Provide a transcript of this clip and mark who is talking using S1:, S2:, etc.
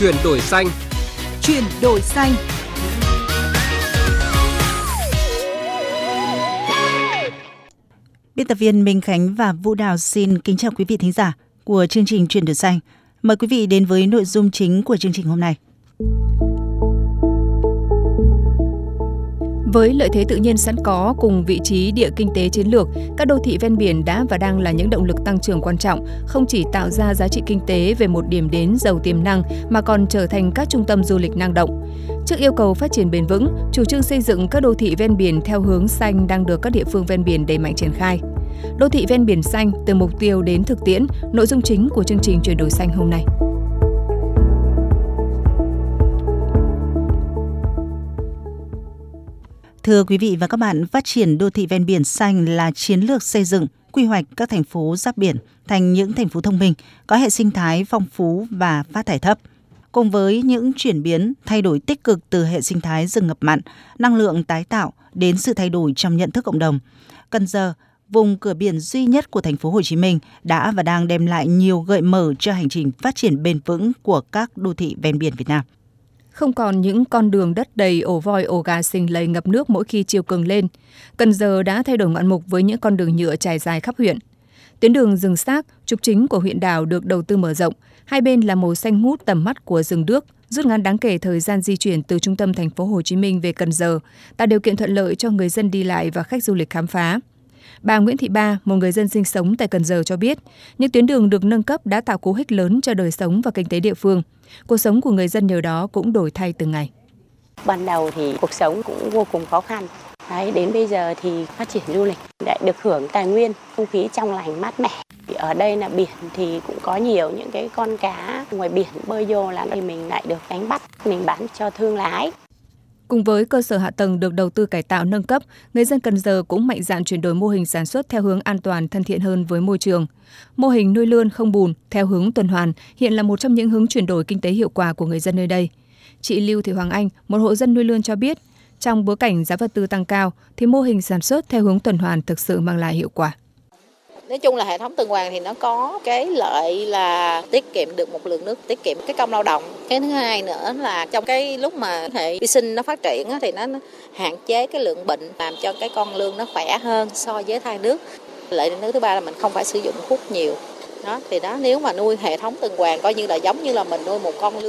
S1: Chuyển đổi xanh.
S2: Chuyển đổi xanh. Biên tập viên Minh Khánh và Vũ Đào xin kính chào quý vị thính giả của chương trình Chuyển đổi xanh. Mời quý vị đến với nội dung chính của chương trình hôm nay.
S3: Với lợi thế tự nhiên sẵn có cùng vị trí địa kinh tế chiến lược, các đô thị ven biển đã và đang là những động lực tăng trưởng quan trọng, không chỉ tạo ra giá trị kinh tế về một điểm đến giàu tiềm năng mà còn trở thành các trung tâm du lịch năng động. Trước yêu cầu phát triển bền vững, chủ trương xây dựng các đô thị ven biển theo hướng xanh đang được các địa phương ven biển đẩy mạnh triển khai. Đô thị ven biển xanh từ mục tiêu đến thực tiễn, nội dung chính của chương trình Chuyển đổi xanh hôm nay.
S2: Thưa quý vị và các bạn, phát triển đô thị ven biển xanh là chiến lược xây dựng, quy hoạch các thành phố giáp biển thành những thành phố thông minh, có hệ sinh thái phong phú và phát thải thấp. Cùng với những chuyển biến, thay đổi tích cực từ hệ sinh thái rừng ngập mặn, năng lượng tái tạo đến sự thay đổi trong nhận thức cộng đồng, Cần Giờ, vùng cửa biển duy nhất của thành phố Hồ Chí Minh, đã và đang đem lại nhiều gợi mở cho hành trình phát triển bền vững của các đô thị ven biển Việt Nam.
S3: Không còn những con đường đất đầy ổ voi ổ gà xình lầy ngập nước mỗi khi chiều cường lên, Cần Giờ đã thay đổi ngoạn mục với những con đường nhựa trải dài khắp huyện. Tuyến đường rừng xác, trục chính của huyện đảo được đầu tư mở rộng, hai bên là màu xanh ngút tầm mắt của rừng đước, rút ngắn đáng kể thời gian di chuyển từ trung tâm thành phố Hồ Chí Minh về Cần Giờ, tạo điều kiện thuận lợi cho người dân đi lại và khách du lịch khám phá. Bà Nguyễn Thị Ba, một người dân sinh sống tại Cần Giờ cho biết, những tuyến đường được nâng cấp đã tạo cú hích lớn cho đời sống và kinh tế địa phương. Cuộc sống của người dân nhờ đó cũng đổi thay từng ngày.
S4: Ban đầu thì cuộc sống cũng vô cùng khó khăn. Đến bây giờ thì phát triển du lịch, lại được hưởng tài nguyên, không khí trong lành mát mẻ. Ở đây là biển thì cũng có nhiều những cái con cá ngoài biển bơi vô là mình lại được đánh bắt, mình bán cho thương lái.
S3: Cùng với cơ sở hạ tầng được đầu tư cải tạo nâng cấp, người dân Cần Giờ cũng mạnh dạn chuyển đổi mô hình sản xuất theo hướng an toàn, thân thiện hơn với môi trường. Mô hình nuôi lươn không bùn theo hướng tuần hoàn hiện là một trong những hướng chuyển đổi kinh tế hiệu quả của người dân nơi đây. Chị Lưu Thị Hoàng Anh, một hộ dân nuôi lươn cho biết, trong bối cảnh giá vật tư tăng cao thì mô hình sản xuất theo hướng tuần hoàn thực sự mang lại hiệu quả.
S5: Nói chung là hệ thống tuần hoàn thì nó có cái lợi là tiết kiệm được một lượng nước, tiết kiệm cái công lao động. Cái thứ hai nữa là trong cái lúc mà hệ vi sinh nó phát triển thì nó hạn chế cái lượng bệnh, làm cho cái con lươn nó khỏe hơn so với thai nước. Lợi thứ ba là mình không phải sử dụng thuốc nhiều. Đó thì đó, nếu mà nuôi hệ thống tuần hoàn coi như là giống như là mình nuôi một con lươn.